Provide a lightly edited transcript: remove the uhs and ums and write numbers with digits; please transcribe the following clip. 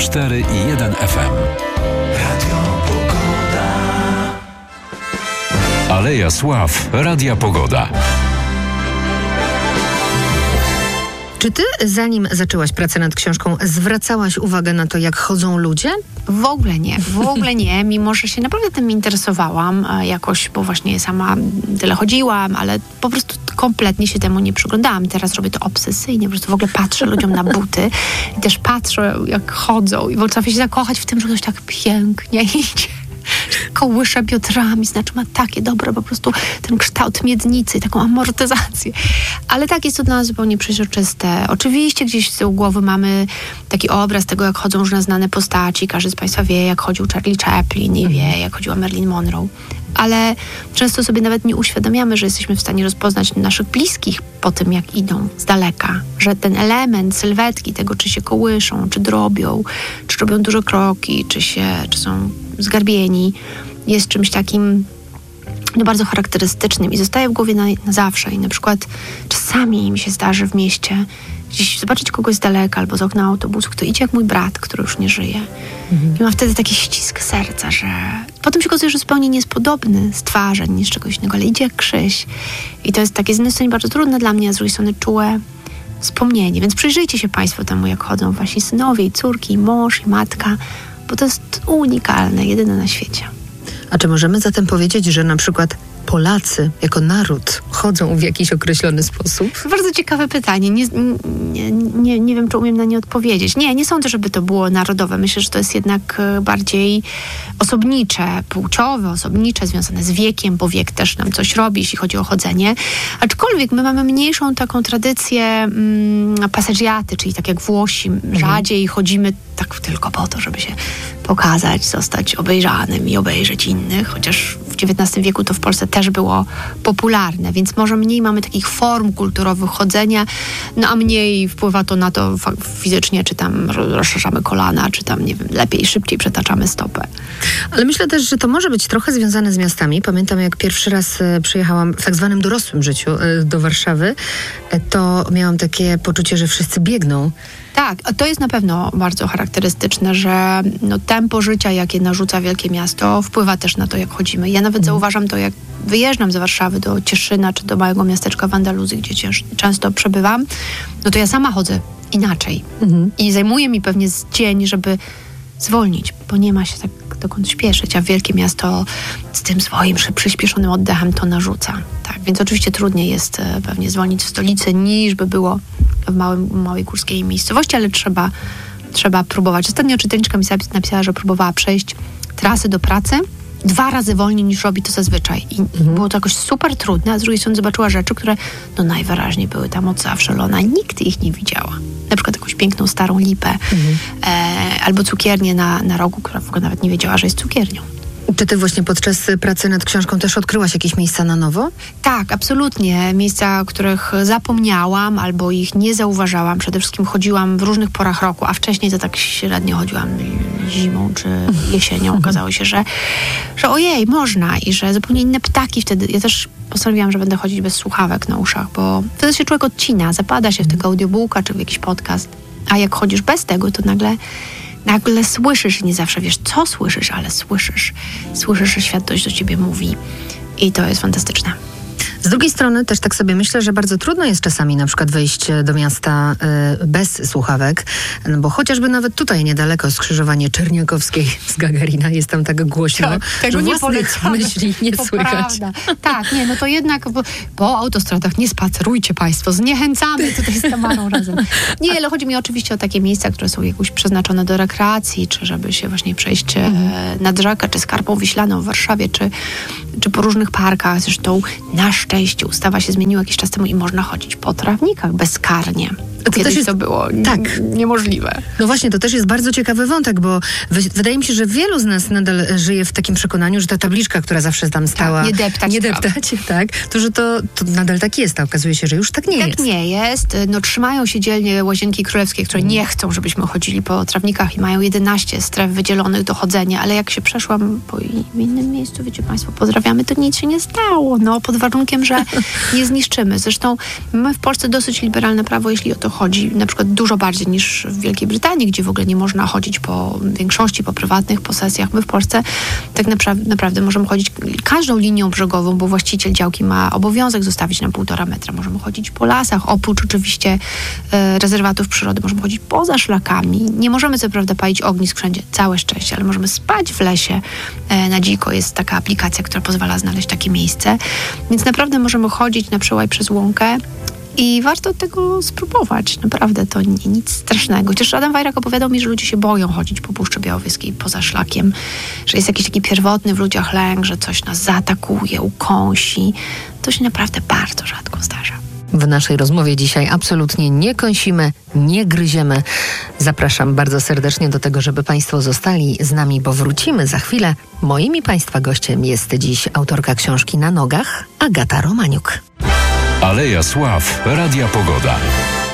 104,1 FM. Radio Pogoda. Aleja Sław, Radia Pogoda. Czy ty, zanim zaczęłaś pracę nad książką, zwracałaś uwagę na to, jak chodzą ludzie? W ogóle nie, mimo że się naprawdę tym interesowałam jakoś, bo właśnie sama tyle chodziłam, ale po prostu kompletnie się temu nie przyglądałam. Teraz robię to obsesyjnie, po prostu w ogóle patrzę ludziom na buty i też patrzę, jak chodzą i potrafię się zakochać w tym, że ktoś tak pięknie idzie. Kołysze biodrami, znaczy ma takie dobre po prostu ten kształt miednicy i taką amortyzację. Ale tak, jest to dla nas zupełnie przeźroczyste. Oczywiście gdzieś z tyłu głowy mamy taki obraz tego, jak chodzą różne znane postaci. Każdy z Państwa wie, jak chodził Charlie Chaplin i wie, jak chodziła Marilyn Monroe. Ale często sobie nawet nie uświadamiamy, że jesteśmy w stanie rozpoznać naszych bliskich po tym, jak idą z daleka. Że ten element sylwetki tego, czy się kołyszą, czy drobią, czy robią duże kroki, czy są zgarbieni, jest czymś takim bardzo charakterystycznym i zostaje w głowie na zawsze. I na przykład czasami mi się zdarzy w mieście gdzieś zobaczyć kogoś z daleka albo z okna autobusu, kto idzie jak mój brat, który już nie żyje. I mam wtedy taki ścisk serca, że potem się okazuje, że zupełnie nie jest podobny z twarzy, ani z czegoś innego, ale idzie jak Krzyś. I to jest takie z jednej strony bardzo trudne dla mnie, a z drugiej strony czułe wspomnienie. Więc przyjrzyjcie się Państwo temu, jak chodzą wasi synowie i córki, i mąż, i matka, bo to jest unikalne, jedyne na świecie. A czy możemy zatem powiedzieć, że na przykład Polacy jako naród chodzą w jakiś określony sposób? Bardzo ciekawe pytanie. Nie wiem, czy umiem na nie odpowiedzieć. Nie sądzę, żeby to było narodowe. Myślę, że to jest jednak bardziej osobnicze, płciowe, osobnicze, związane z wiekiem, bo wiek też nam coś robi, jeśli chodzi o chodzenie. Aczkolwiek my mamy mniejszą taką tradycję pasagiaty, czyli tak jak Włosi, rzadziej chodzimy tak tylko po to, żeby się pokazać, zostać obejrzanym i obejrzeć innych, chociaż w XIX wieku to w Polsce też było popularne, więc może mniej mamy takich form kulturowych chodzenia, a mniej wpływa to na to fizycznie, czy tam rozszerzamy kolana, czy tam, nie wiem, lepiej, szybciej przetaczamy stopę. Ale myślę też, że to może być trochę związane z miastami. Pamiętam, jak pierwszy raz przyjechałam w tak zwanym dorosłym życiu do Warszawy, to miałam takie poczucie, że wszyscy biegną. Tak, to jest na pewno bardzo charakterystyczne, że tempo życia, jakie narzuca wielkie miasto, wpływa też na to, jak chodzimy. Ja nawet zauważam to, jak wyjeżdżam z Warszawy do Cieszyna, czy do małego miasteczka w Andaluzji, gdzie często przebywam, to ja sama chodzę inaczej. I zajmuje mi pewnie dzień, żeby zwolnić, bo nie ma się tak dokąd śpieszyć, a wielkie miasto z tym swoim przyspieszonym oddechem to narzuca. Tak, więc oczywiście trudniej jest pewnie zwolnić w stolicy, niż by było w małej górskiej miejscowości, ale trzeba próbować. Ostatnio czytelniczka mi napisała, że próbowała przejść trasy do pracy 2 razy wolniej niż robi to zazwyczaj. I było to jakoś super trudne, a z drugiej strony zobaczyła rzeczy, które najwyraźniej były tam od zawsze, ale ona nigdy ich nie widziała. Na przykład jakąś piękną starą lipę albo cukiernię na rogu, która w ogóle nawet nie wiedziała, że jest cukiernią. Czy ty właśnie podczas pracy nad książką też odkryłaś jakieś miejsca na nowo? Tak, absolutnie. Miejsca, których zapomniałam albo ich nie zauważałam. Przede wszystkim chodziłam w różnych porach roku, a wcześniej to tak średnio chodziłam zimą czy jesienią. Okazało się, że ojej, można i że zupełnie inne ptaki wtedy. Ja też postanowiłam, że będę chodzić bez słuchawek na uszach, bo wtedy się człowiek odcina, zapada się w tego audiobooka czy w jakiś podcast. A jak chodzisz bez tego, to nagle słyszysz, nie zawsze wiesz, co słyszysz, ale słyszysz, że świat coś do ciebie mówi i to jest fantastyczne. Z drugiej strony też tak sobie myślę, że bardzo trudno jest czasami na przykład wejść do miasta bez słuchawek, bo chociażby nawet tutaj niedaleko skrzyżowanie Czerniakowskiej z Gagarina jest tam tak głośno, tego że nie własnych myśli nie to słychać. Prawda. Tak, to jednak po autostradach nie spacerujcie Państwo, zniechęcamy tutaj z Tamarą razem. Nie, ale chodzi mi oczywiście o takie miejsca, które są jakoś przeznaczone do rekreacji, czy żeby się właśnie przejść nad rzekę, czy Skarpą Wiślaną w Warszawie, czy po różnych parkach. Zresztą na szczęście ustawa się zmieniła jakiś czas temu i można chodzić po trawnikach bezkarnie. Kiedyś to było niemożliwe. No właśnie, to też jest bardzo ciekawy wątek, bo wydaje mi się, że wielu z nas nadal żyje w takim przekonaniu, że ta tabliczka, która zawsze tam stała... Nie deptać, tak. To, że to nadal tak jest, a okazuje się, że już tak nie jest. Tak nie jest. Trzymają się dzielnie Łazienki Królewskie, które nie chcą, żebyśmy chodzili po trawnikach i mają 11 stref wydzielonych do chodzenia, ale jak się przeszłam w innym miejscu, wiecie Państwo, pozdrawiamy, to nic się nie stało. Pod warunkiem, że nie zniszczymy. Zresztą mamy w Polsce dosyć liberalne prawo, jeśli o to chodzi na przykład dużo bardziej niż w Wielkiej Brytanii, gdzie w ogóle nie można chodzić po większości, po prywatnych posesjach. My w Polsce tak naprawdę możemy chodzić każdą linią brzegową, bo właściciel działki ma obowiązek zostawić nam 1,5 metra. Możemy chodzić po lasach, oprócz oczywiście rezerwatów przyrody. Możemy chodzić poza szlakami. Nie możemy co prawda palić ognisk wszędzie, całe szczęście, ale możemy spać w lesie na dziko. Jest taka aplikacja, która pozwala znaleźć takie miejsce. Więc naprawdę możemy chodzić na przełaj przez łąkę i warto tego spróbować. Naprawdę to nic strasznego. Chociaż Adam Wajrak opowiadał mi, że ludzie się boją chodzić po Puszczy Białowieskiej poza szlakiem, że jest jakiś taki pierwotny w ludziach lęk, że coś nas zaatakuje, ukąsi. To się naprawdę bardzo rzadko zdarza. W naszej rozmowie dzisiaj absolutnie nie kąsimy, nie gryziemy. Zapraszam bardzo serdecznie do tego, żeby Państwo zostali z nami, bo wrócimy za chwilę. Moim i Państwa gościem jest dziś autorka książki Na nogach, Agata Romaniuk. Aleja Sław, Radia Pogoda.